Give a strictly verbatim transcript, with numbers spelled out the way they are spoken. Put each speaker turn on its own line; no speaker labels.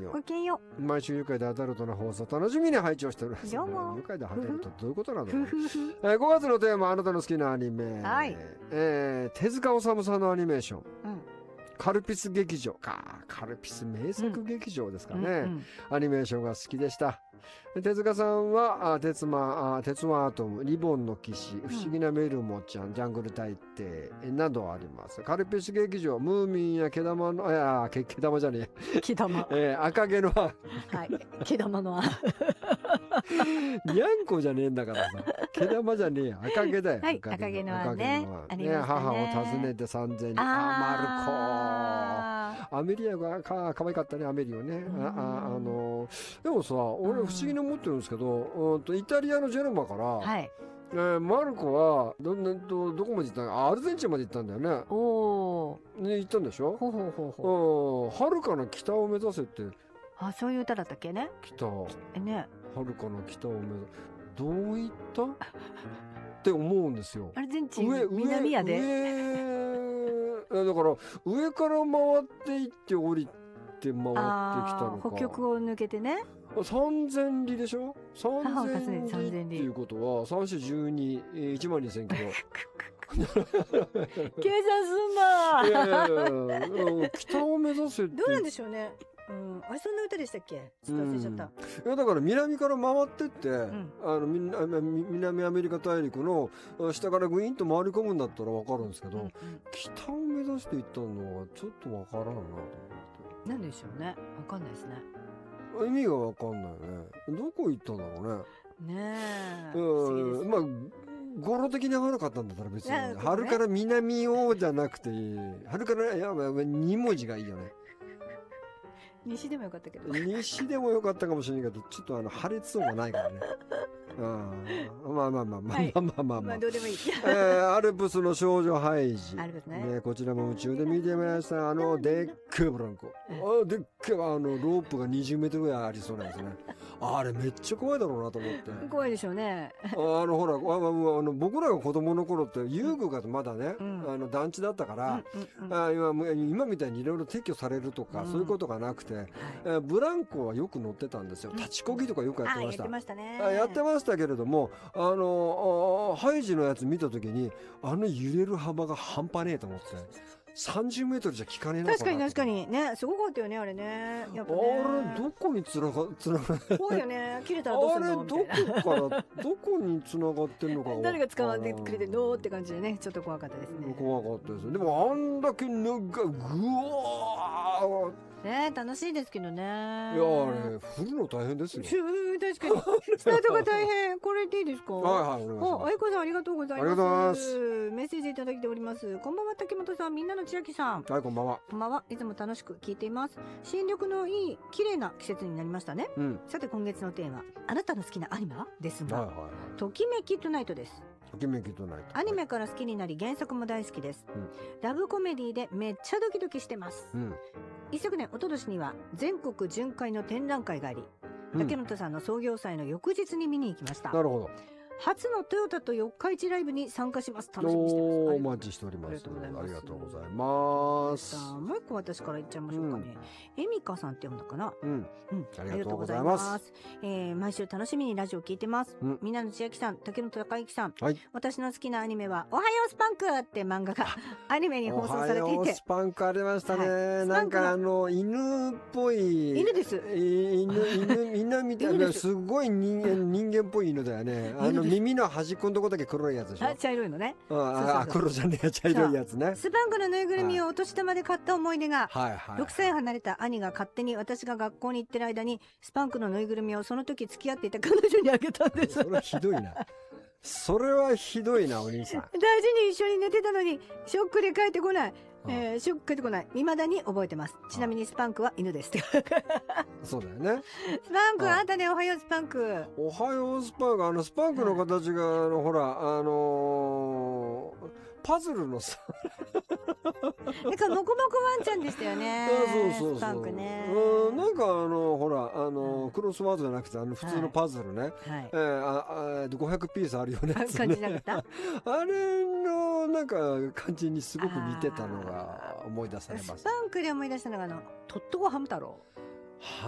よ
ごきげんよ
う。毎週愉快でアダルトな放送楽しみに拝聴しております。
どうも
愉快でアダルトってどういうことなの？
う。ふふふ。
えー、ごがつのテーマ、あなたの好きなアニメ。
はい
えー、手塚治虫さんのアニメーション。
うん。
カルピス劇場か。カルピス名作劇場ですかね。
うんうん
アニメーションが好きでした。手塚さんは、あ鉄馬、あ鉄腕アトム、リボンの騎士、不思議なメルモちゃん、ジャングル大帝えなどあります。カルピス劇場、ムーミンや毛玉の、いや、毛毛玉じゃね
毛玉。
え、えー赤毛の、
はい。毛玉のあ。
にゃんこじゃねえんだからさ。毛玉じゃねえよ。赤毛だよ。
はい赤毛のアンね
赤毛のアンね、
ありましたね
母を訪ねて三千里。あ、マルコ。アメリアがか、可愛かったね、アメリオね。あ、あ、あの、でもさ、俺不思議に思ってるんですけど、うんとイタリアのジェノバから、
はい。
えーマルコは、ど、ど、どどこまで行ったの？あアルゼンチンまで行ったんだよね。
おー。
ね、行ったんでしょ？
ほうほうほうほう。
うん、遥かな北を目指せって、
あ、そういう歌だったっけね。
北。
えね。
遥かな北を目指どういったって思うんですよ。
アルゼンチン
上、
南やで。
上、だから上から回っていって降りて回ってきたの
ああ、
か。
北極を抜けてね。
三千里でしょ？三
母を訪ね
千
て三千里
里っていうことは、三四十二、一万二千キロ。
計算すんな。
いやいやいやいや、北を目指せって。
どうなんでしょうね。うん。あれ、そんな歌でしたっけ？ちょっと忘れちゃった。
いやだから南から回ってって、
ん
あのみんなみ南アメリカ大陸の下からグイーンと回り込むんだったら分かるんですけど、
うんうん
北を目指していったのはちょっと分からんなと思
なんでしょうね。わかんないですね。
って意味が分かんないね。どこ行ったんだろうね。
ねえ。
う
不思議ですね。
んまあ語呂的に悪かったんだったら別に、
なるほどね
春から南をじゃなくて春からいやに文字がいいよね。
西でもよかったけど。
西でもよかったかもしれないけど、ちょっとあの破裂音がないからね。うん、まあまあまあまあ
はい
まあまあまあまあ
まあ、。どうでもいい。
えー、アルプスの少女ハイジ。
アルプスね
こちらも夢中で見てみました。あの、でっけえブランコ。あでっけえ、あの、ロープがにじゅうメートルぐらいありそうなんですね。あれめっちゃ怖いだろうなと思って。
怖いでしょうね。
あの、ほら、あああの僕らが子供の頃って遊具がまだね、
うん
あの、団地だったから、
うんうんうん
あ今もう今みたいにいろいろ撤去されるとか、
うん
そういうことがなくて、えーブランコはよく乗ってたんですよ。立ちこぎとかよくやってました。
あ、やってましたね。
あやってましたけれども、あの、あハイジのやつ見たときに、あの揺れる幅が半端ねえと思って。さんじゅうメートルじゃ効かねえな。
確かに確かに。ね、すごかったよね、あれね。やっぱね。
あれ、どこにつなが、つなが、
怖いよね。切れたらどうす
あれ、
るの
ど
みたいな。
こから、どこにつながってんのか。
誰が使わんでくれてんのって感じでね、ちょっと怖かったですね。
怖かったですでも、あんだけなんか、ぐわー。
ね、楽しいですけどね。い
いや、あれ、振るの大変ですよ。
確かに。スタートが大変。これでいいですか？
はいはい、お願いし
あ、
ます。
あいこさんありがとうございます。
ありがとうございます
メッセージいただいております。こんばんは、竹本さん、みんなの千秋さん。
はい、こんばんは。
こんばんは。いつも楽しく聞いています。新緑のいい、綺麗な季節になりましたね。
うん。
さて、今月のテーマ、あなたの好きなアニメはですが、
はいはいはい。
ときめきトゥナイトです。
ときめきとないと。
アニメから好きになり、原作も大好きです。
うん
ラブコメディでめっちゃドキドキしてます。
うん。
一昨年、一昨年には全国巡回の展覧会があり、
うん
竹本さんの創業祭の翌日に見に行きました。
なるほど。
初のトヨタと四日市ライブに参加します。楽しみにしてます。
おーお
ありがとう
待ちしております。
ありがとうございます
ありがとうございます。
さあもう一個私から言っちゃいましょうかね。エミカさんって読むのかな。
うん。
うん。
ありがとうございます
ありがとうございます。えー毎週楽しみにラジオ聞いてます。
うん
みんなの千秋さん、竹本孝之さん。
はい。
私の好きなアニメは、おはようスパンクって漫画がアニメに放送されていて
おはようス。パンクありましたね。
はい
なんかあ
スパン
の、犬っぽい。
犬です。
い犬、犬、犬みたいな、
犬です
すごい人間、人間っぽい犬だよね。あの、
犬です
耳の端っこのとこだけ黒いやつでしょ。
あ、茶色いのね。
あ
そうそう
あ、黒じゃねえ、茶色いやつね。
スパンクのぬいぐるみをお年玉で買った思い出が、
はいはい。
ろくさい離れた兄が勝手に私が学校に行ってる間にスパンクのぬいぐるみをその時付き合っていた彼女にあげたんです。
それはひどいな。それはひどいな、お兄さん。
大事に一緒に寝てたのにショックで帰ってこない。えー、ショック帰ってこない。未だに覚えてます。ちなみにスパンクは犬です。
そうだよね。
スパンク、あんたね、おはようスパンク。
おはようスパンク、あの、スパンクの形が、あの、ほら、あのー、パズルのさ、
なんか、もこもこワンちゃんでしたよね。
そうそうそうそう。
スパンクね。
うん、なんかあの、ほら、あの、クロスワードじゃなくて、あの、普通のパズルね。
はい。
えー、あ、あ、ごひゃくピースあるよね。
感じなかった
あれの、なんか、感じにすごく似てたのが思い出されます。
スパンクで思い出したのが、あの、トットコハム太郎。